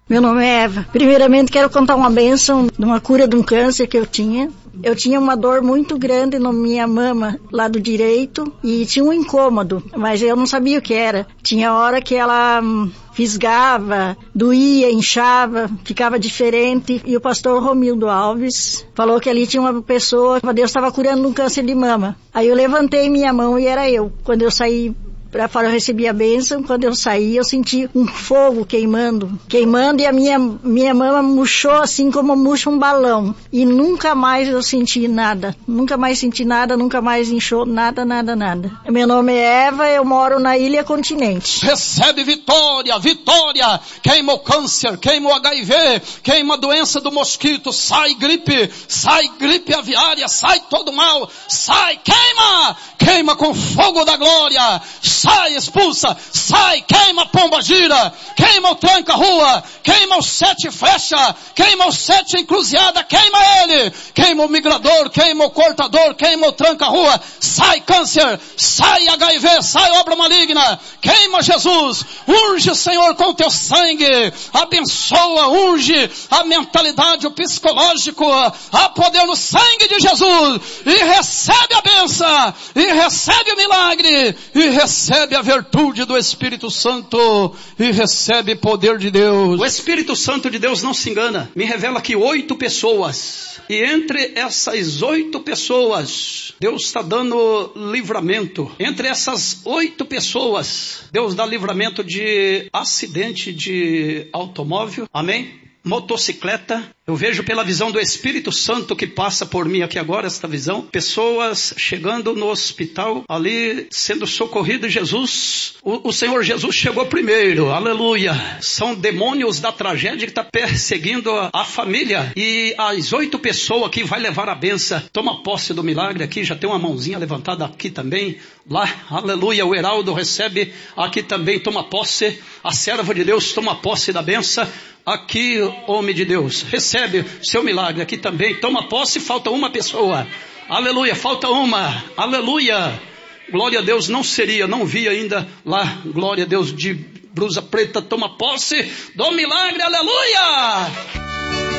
Meu nome é Eva. Primeiramente quero contar uma bênção de uma cura de um câncer que eu tinha. Eu tinha uma dor muito grande na minha mama, lado direito, e tinha um incômodo, mas eu não sabia o que era. Tinha hora que ela fisgava, doía, inchava, ficava diferente. E o pastor Romildo Alves falou que ali tinha uma pessoa, Deus estava curando um câncer de mama. Aí eu levantei minha mão e era eu. Quando eu saí para fora eu recebi a bênção, quando eu saí eu senti um fogo queimando e a minha mama murchou assim como murcha um balão. E nunca mais eu senti nada, nunca mais inchou, nada. Meu nome é Eva, eu moro na Ilha Continente. Recebe vitória, queima o câncer, queima o HIV, queima a doença do mosquito, sai gripe aviária, sai todo mal, sai, queima com fogo da glória. Sai, expulsa, sai, queima a pomba gira, queima o tranca-rua, queima os 7 flechas, queima os 7 encruzilhadas, queima ele, queima o migrador, queima o cortador, queima o tranca-rua, sai câncer, sai HIV, sai obra maligna, queima Jesus, unge Senhor com teu sangue, abençoa, unge a mentalidade, o psicológico, há poder no sangue de Jesus, e recebe a bênção, e recebe o milagre, e recebe a virtude do Espírito Santo e recebe poder de Deus. O Espírito Santo de Deus não se engana. Me revela aqui 8 pessoas. E entre essas 8 pessoas, Deus está dando livramento. Entre essas 8 pessoas, Deus dá livramento de acidente de automóvel. Amém? Motocicleta. Eu vejo pela visão do Espírito Santo que passa por mim aqui agora, esta visão. Pessoas chegando no hospital, ali sendo socorrido. Jesus, o Senhor Jesus chegou primeiro, aleluia. São demônios da tragédia que está perseguindo a família. E as 8 pessoas que vai levar a benção, toma posse do milagre aqui, já tem uma mãozinha levantada aqui também. Lá, aleluia, o Heraldo recebe aqui também, toma posse. A serva de Deus toma posse da benção. Aqui, homem de Deus, recebe seu milagre aqui também, toma posse, falta uma pessoa, aleluia, falta uma, aleluia, glória a Deus, não vi ainda lá, glória a Deus, de blusa preta, toma posse do milagre, aleluia.